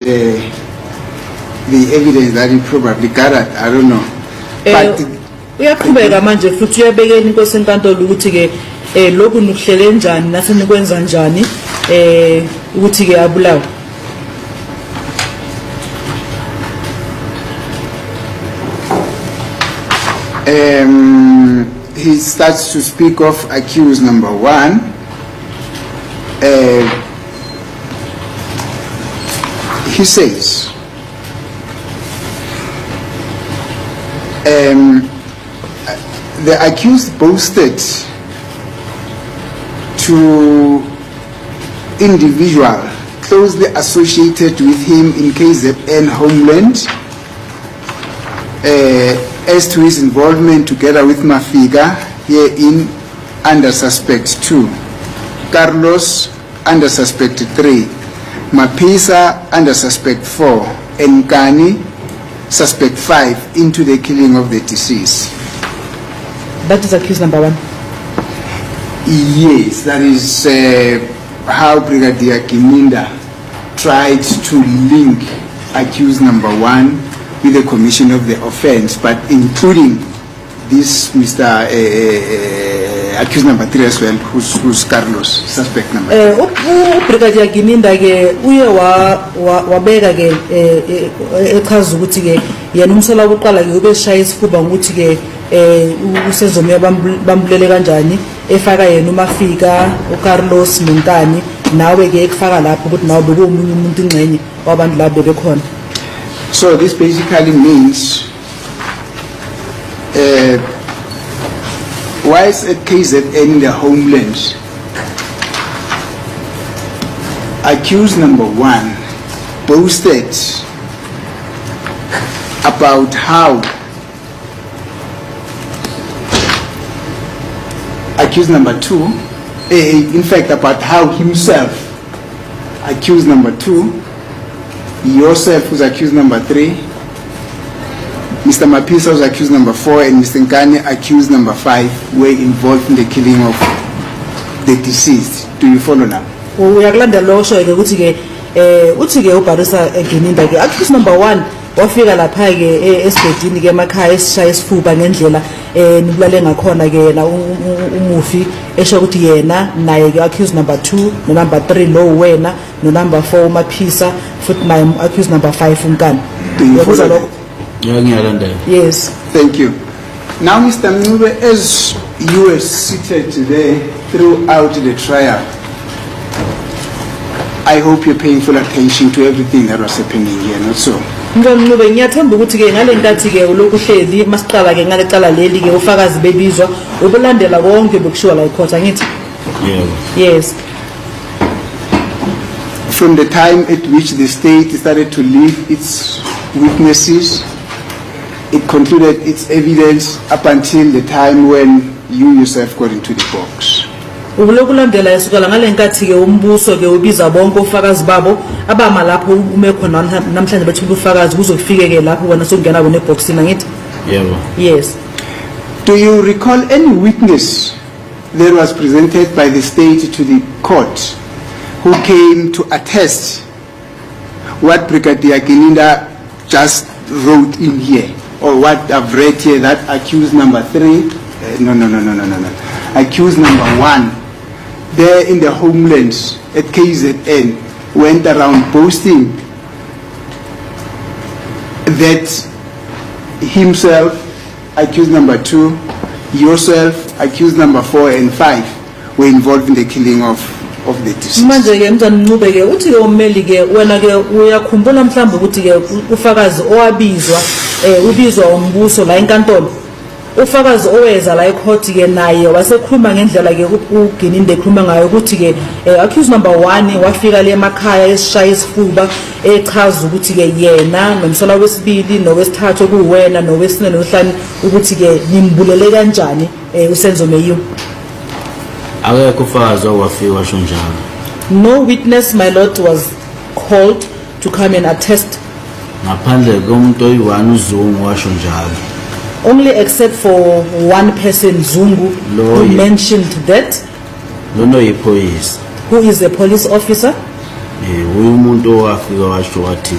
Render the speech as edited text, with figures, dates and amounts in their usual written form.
the evidence that he probably gathered. I don't know. But uyaqhubeka manje futhi uyabekela inkosi enkantolo ukuthi ke lokhu nukuhlele njani nasenikwenza njani ukuthi ke abulawe. He starts to speak of accused number 1. He says, the accused boasted to individual closely associated with him in KZN homeland as to his involvement together with Mafiga herein under suspect 2, Carlos under suspect 3, Mapisa under suspect 4, and Kani suspect 5 into the killing of the deceased. That is accused number 1? Yes, that is how Brigadier Kiminda tried to link accused number 1 with the commission of the offense, but including this Mr. Accused number 3 as well, who's Carlos, suspect number 3. Brigadier Kiminda ke uye wabeka ke echaza ukuthi ke yena umsola oqala ke ubeshaya isifuba ukuthi ke uSenzomya bambulele kanjani efaka yena uMafika uCarlos Montani nawe ke ekufaka lapho ukuthi nawe bekumunye umuntu ingcenye wabantu labo bekhona. So this basically means whilst at KZN in the homelands, accused number 1 boasted about how accused number 2, in fact about how himself, accused number 2, yourself who's accused number 3, Mr. Mapisa was accused number 4, and Mr. Nkane accused number 5 were involved in the killing of the deceased. Do you follow now? Uyakulanda lo sho ke ukuthi ke uthi ke uBarisa Kiminda ke accused number 1 wafika lapha ke esibhedini ke emakhaya esishaya isifuba ngendlela nikulale ngakhona ke yena umufi esho ukuthi yena naye ke accused number 2 no number 3 lo wena no number 4 uMaphisa futhi naye accused number 5 uNkani. Yes. Thank you. Now, Mr. Mncube, as you were seated there throughout the trial, I hope you're paying full attention to everything that was happening here, not so? Ngicela ngiyathemba ukuthi ke ngale nkathi ke lokuhlezi masiqala ke ngale cala leli ke ufakazi bebizwa ubulandela konke bekushiwa la ecourt angithi. Yes. From the time at which the state started to leave its witnesses, it concluded its evidence up until the time when you yourself got into the box. Ubulokulandela yesukela ngale nkathi ke umbuso ke ubiza bonke ufakazi babo abama lapho ume khona namhlanje bethula ufakazi kuzofike ke lapho wena sokungena kone boxini angithi. Yebo. Yes. Do you recall any witness that was presented by the state to the court who came to attest what Brigadier Kiminda just wrote in here, or what I've read here, that accused number 3, accused number 1, there in the homelands at KZN, went around boasting that himself, accused number 2, yourself, accused number 4 and 5, were involved in the killing of the deceased. Manje ke mntana Ncube ke uthi ke ummeli ke wena ke uyakhumbula mhlawumbe ukuthi ke ufakazi owabizwa ubizwa umbuso la enkantolo ufakazi oweza la ecourt ke naye wasekhuluma ngendlela ke uGininde ekhuluma ngayo ukuthi ke accused number 1 wafika le emakhaya esishaya isifuba echaza ukuthi ke yena nomsola wesibili nowesithathu kuwena nowesine nohlanu ukuthi ke nimbulele kanjani uSenzomya. No witness, my lord, was called to come and attest. Only except for one person, Zungu, who mentioned that. Who is a police officer?